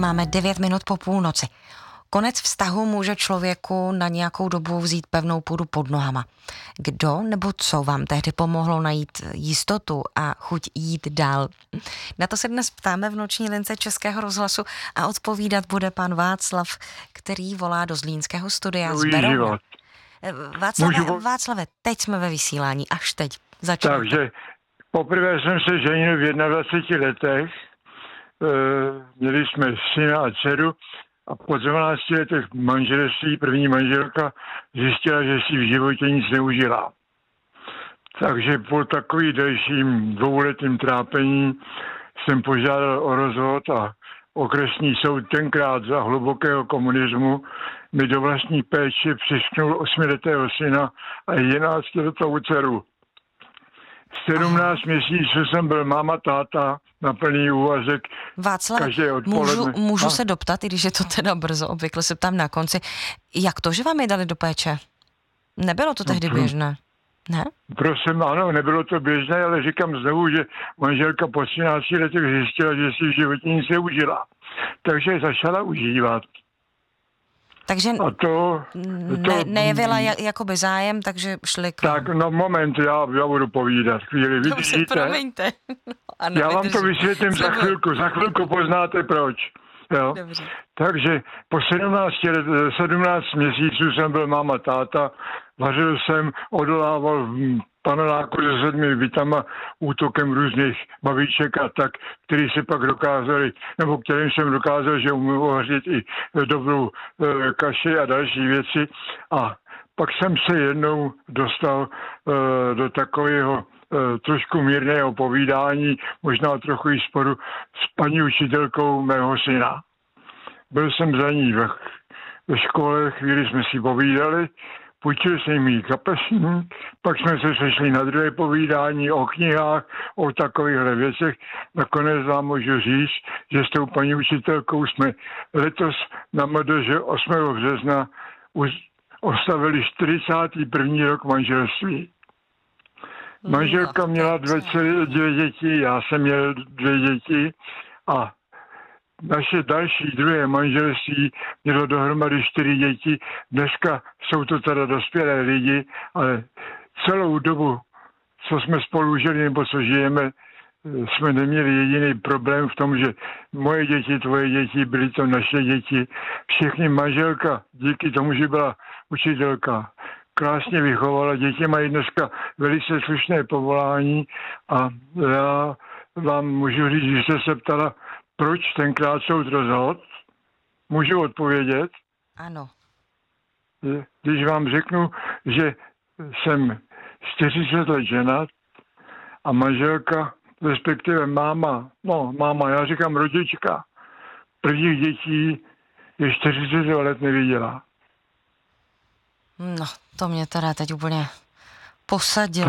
Máme 9 minut po půlnoci. Konec vztahu může člověku na nějakou dobu vzít pevnou půdu pod nohama. Kdo nebo co vám tehdy pomohlo najít jistotu a chuť jít dál? Na to se dnes ptáme v noční lince Českého rozhlasu a odpovídat bude pan Václav, který volá do zlínského studia z Berouna. Václave, teď jsme ve vysílání, až teď. Začínáte. Takže poprvé jsem se ženil v 21 letech. Měli jsme syna a dceru a po 12 letech manželství první manželka zjistila, že si v životě nic neužila. Takže po takovým delším dvouletým trápení jsem požádal o rozvod a okresní soud tenkrát za hlubokého komunismu mi do vlastní péče přišknul 8letého syna a 11letou dceru. 17 měsíců jsem byl máma, táta na plný úvazek. Václav, můžu se doptat, i když je to teda brzo, obvykle se ptám na konci, jak to, že vám je dali do péče? Nebylo to tehdy běžné, ne? Prosím, ano, nebylo to běžné, ale říkám znovu, že manželka po 13 letech zjistila, že si v životě nic neužila. Takže začala užívat. Takže nejevila jakoby zájem, takže šli k vám. Tak, no moment, já budu povídat chvíli. Vydržíte? Promiňte. Ano, já vám to vysvětlím za chvilku poznáte proč. Jo? Takže po 17 měsíců jsem byl máma, táta, vařil jsem, odolával paneláku se 7 bytama útokem různých babiček a tak, který se pak dokázali, nebo kterým jsem dokázal, že umím uvařit i dobrou kaši a další věci. A pak jsem se jednou dostal do takového trošku mírného povídání, možná trochu i sporu s paní učitelkou mého syna. Byl jsem za ní ve škole, chvíli jsme si povídali, půjčil jsem jí kapesník, pak jsme se sešli na druhé povídání o knihách, o takovýchhle věcech. Nakonec vám můžu říct, že s tou paní učitelkou jsme letos na MDŽ 8. března oslavili 41. rok manželství. Manželka měla 2 děti, já jsem měl 2 děti a naše další druhé manželství mělo dohromady 4 děti. Dneska jsou to teda dospělé lidi, ale celou dobu, co jsme spolu žili nebo co žijeme, jsme neměli jediný problém v tom, že moje děti, tvoje děti, byly to naše děti. Všechny manželka, díky tomu, že byla učitelka, krásně vychovala. Děti mají dneska velice slušné povolání a já vám můžu říct, že jste se ptala, proč tenkrát soud rozhodl? Můžu odpovědět? Ano. Když vám řeknu, že jsem 40 let ženat a manželka, respektive máma, já říkám rodička, prvních dětí je 40 let neviděla. No, to mě teda teď úplně posadilo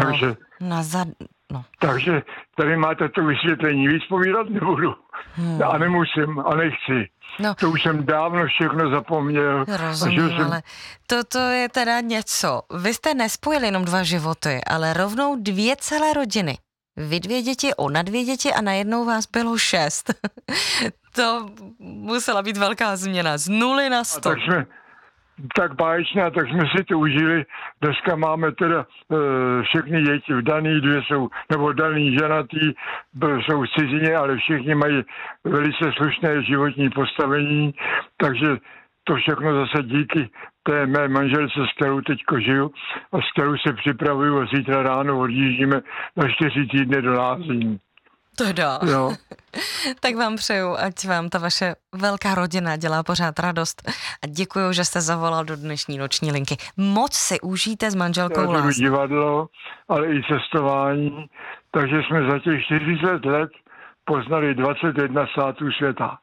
Takže tady máte to vysvětlení. Víc povídat nebudu. A nemusím a nechci. No. To už jsem dávno všechno zapomněl. Rozumím, ale to je teda něco. Vy jste nespojili jenom 2 životy, ale rovnou 2 celé rodiny. Vy 2 děti, ona 2 děti a najednou vás bylo 6. To musela být velká změna. Z 0 na 100. Tak báječná, tak jsme si to užili. Dneska máme teda všechny děti vdaný, 2 jsou, nebo daný ženatý, jsou v cizině, ale všichni mají velice slušné životní postavení, takže to všechno zase díky té mé manželce, s kterou teďko žiju a s kterou se připravuju a zítra ráno odjíždíme na 4 týdny do Lázní. Teda. Jo. Tak vám přeju, ať vám ta vaše velká rodina dělá pořád radost a děkuju, že jste zavolal do dnešní noční linky. Moc si užijte s manželkou Lázní. Divadlo, ale i cestování, takže jsme za těch 40 let poznali 21 států světa.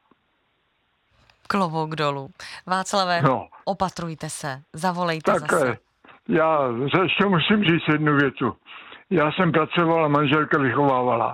Klobouk dolů. Václave, opatrujte se, zavolejte tak, zase. Já ještě musím říct jednu větu. Já jsem pracoval a manželka vychovávala.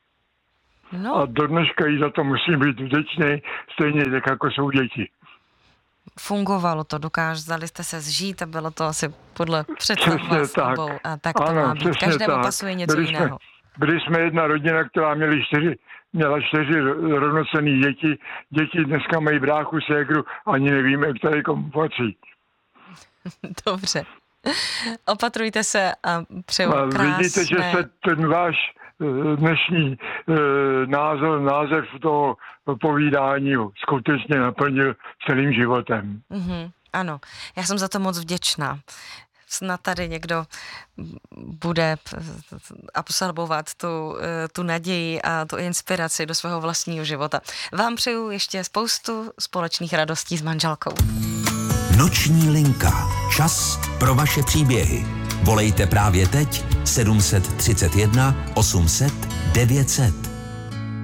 No. A do dneška jí za to musím být vděčný, stejně tak jako jsou děti. Fungovalo to, dokázali jste se zžít a bylo to asi podle představ vás obou. A tak to má být. Každému pasuje něco jiného. byli jsme jedna rodina, která měla 4 rovnocenné děti. Děti dneska mají bráchu, ségru, ani nevíme, který komu patří. Dobře. Opatrujte se a přeju krásné... Vidíte, že se ten váš dnešní název toho povídání skutečně naplnil celým životem. Ano, já jsem za to moc vděčná. Snad tady někdo bude absorbovat tu naději a tu inspiraci do svého vlastního života. Vám přeju ještě spoustu společných radostí s manželkou. Noční linka. Čas pro vaše příběhy. Volejte právě teď 731 800 900.